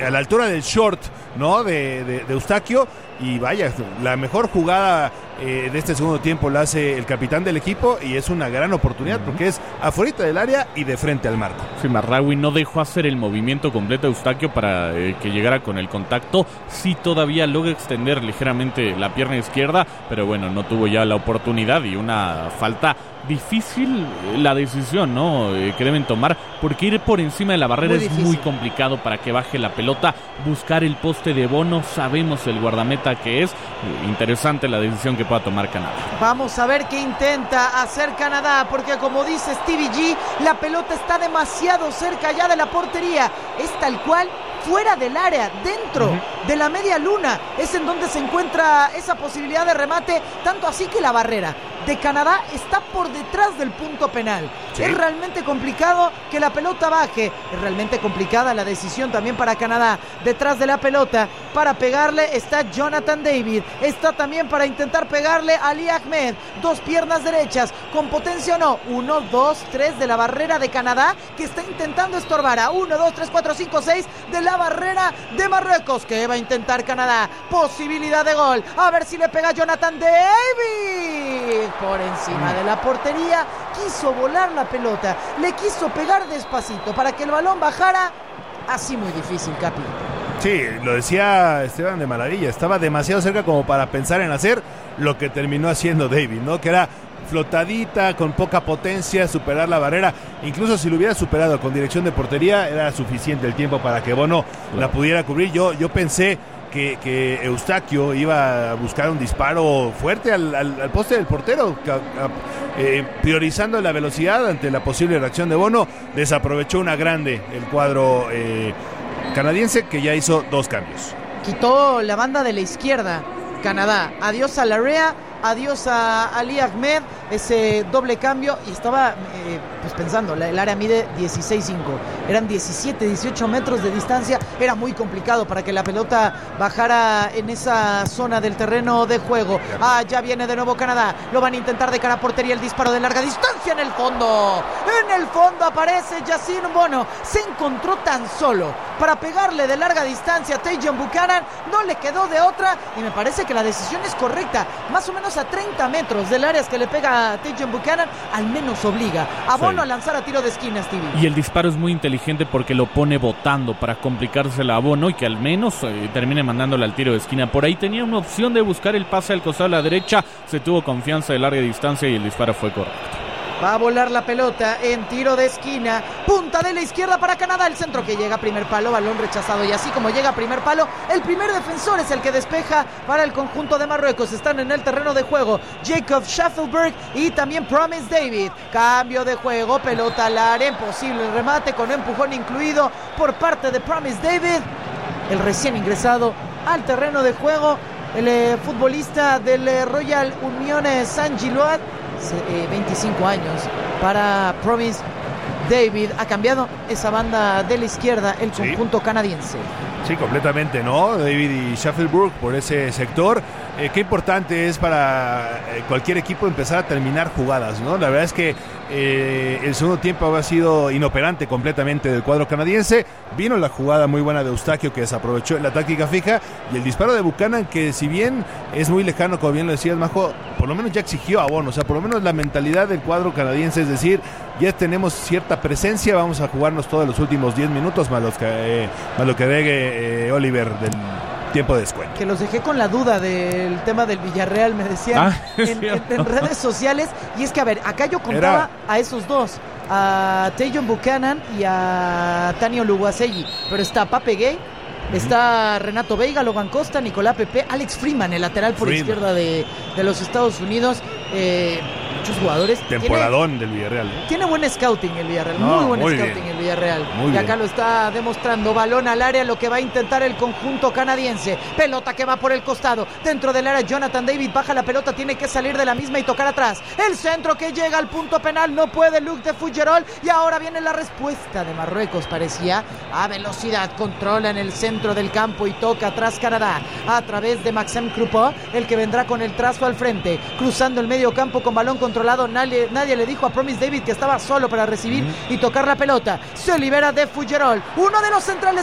a la altura del short, ¿no? de Eustaquio. Y vaya, la mejor jugada de este segundo tiempo la hace el capitán del equipo y es una gran oportunidad porque es afuera del área y de frente al marco. Sí, Marraoui no dejó hacer el movimiento completo a Eustaquio para que llegara con el contacto. Sí, todavía logra extender ligeramente la pierna izquierda, pero bueno, no tuvo ya la oportunidad y una falta difícil la decisión, ¿no? Que deben tomar, porque ir por encima de la barrera es muy complicado para que baje la pelota, buscar el poste de Bono, sabemos el guardameta que es, interesante la decisión que pueda tomar Canadá. Vamos a ver qué intenta hacer Canadá, porque como dice Stevie G, la pelota está demasiado cerca ya de la portería, es tal cual fuera del área, dentro de la media luna, es en donde se encuentra esa posibilidad de remate, tanto así que la barrera de Canadá está por detrás del punto penal. Sí. Es realmente complicado que la pelota baje, es realmente complicada la decisión también para Canadá. Detrás de la pelota para pegarle está Jonathan David, está también para intentar pegarle a Ali Ahmed, dos piernas derechas, con potencia o no, 1, 2, 3 de la barrera de Canadá, que está intentando estorbar a 1, 2, 3, 4, 5, 6 de la barrera de Marruecos, que va a intentar Canadá, posibilidad de gol, a ver si le pega Jonathan David, por encima de la portería, quiso volar la pelota, le quiso pegar despacito para que el balón bajara, así muy difícil, Capi. Sí, lo decía Esteban de maravilla, estaba demasiado cerca como para pensar en hacer lo que terminó haciendo David, ¿no? Que era flotadita, con poca potencia, superar la barrera. Incluso si lo hubiera superado con dirección de portería, era suficiente el tiempo para que Bono la pudiera cubrir. Yo pensé que Eustaquio iba a buscar un disparo fuerte al poste del portero, priorizando la velocidad ante la posible reacción de Bono. Desaprovechó una grande el cuadro canadiense, que ya hizo 2 cambios. Quitó la banda de la izquierda Canadá, adiós a Larrea, adiós a Ali Ahmed, ese doble cambio, y estaba pues pensando, el área mide 16.5, eran 17, 18 metros de distancia, era muy complicado para que la pelota bajara en esa zona del terreno de juego. Ya viene de nuevo Canadá, lo van a intentar de cara a portería, el disparo de larga distancia en el fondo aparece Yassine Bono, se encontró tan solo para pegarle de larga distancia a Tajon Buchanan, no le quedó de otra, y me parece que la decisión es correcta, más o menos a 30 metros del área que le pega a Tajon Buchanan, al menos obliga a Bono a lanzar a tiro de esquina, Stevie. Y el disparo es muy inteligente porque lo pone botando para complicársela a Bono y que al menos termine mandándole al tiro de esquina. Por ahí tenía una opción de buscar el pase al costado a la derecha, se tuvo confianza de larga distancia y el disparo fue correcto. Va a volar la pelota en tiro de esquina, punta de la izquierda para Canadá, el centro que llega a primer palo, balón rechazado, y así como llega a primer palo, el primer defensor es el que despeja para el conjunto de Marruecos. Están en el terreno de juego Jacob Schaffelberg y también Promise David. Cambio de juego, pelota al área, imposible el remate con empujón incluido por parte de Promise David, el recién ingresado al terreno de juego, el futbolista del Royal Union Saint-Gilloise. 25 años para Promise David. Ha cambiado esa banda de la izquierda el conjunto canadiense. Sí, completamente, ¿no? David y Schaffelberg por ese sector. Qué importante es para cualquier equipo empezar a terminar jugadas, ¿no? La verdad es que el segundo tiempo ha sido inoperante completamente del cuadro canadiense. Vino la jugada muy buena de Eustaquio, que desaprovechó la táctica fija, y el disparo de Buchanan, que si bien es muy lejano, como bien lo decías, Majo, por lo menos ya exigió a Bono. O sea, por lo menos la mentalidad del cuadro canadiense es decir, ya tenemos cierta presencia, vamos a jugarnos todos los últimos 10 minutos más lo que agregue Oliver del tiempo de descuento. Que los dejé con la duda del tema del Villarreal, me decían en redes sociales, y es que a ver, acá yo contaba a esos dos, a Tajon Buchanan y a Tani Oluwaseyi, pero está Pape Gueye, está Renato Veiga, Logan Costa, Nicolás Pepe, Alex Freeman, el lateral por izquierda de los Estados Unidos. Muchos jugadores. Temporadón del Villarreal. Tiene buen scouting el Villarreal, muy buen scouting el Villarreal. Y acá lo está demostrando. Balón al área, lo que va a intentar el conjunto canadiense. Pelota que va por el costado. Dentro del área, Jonathan David baja la pelota, tiene que salir de la misma y tocar atrás. El centro que llega al punto penal, no puede Luc de Fougerolles. Y ahora viene la respuesta de Marruecos. Parecía a velocidad, controla en el centro del campo y toca atrás Canadá. A través de Maxime Crepeau, el que vendrá con el trazo al frente. Cruzando el medio campo con balón controlado, nadie le dijo a Promise David que estaba solo para recibir y tocar la pelota. Se libera de Fougerolles, uno de los centrales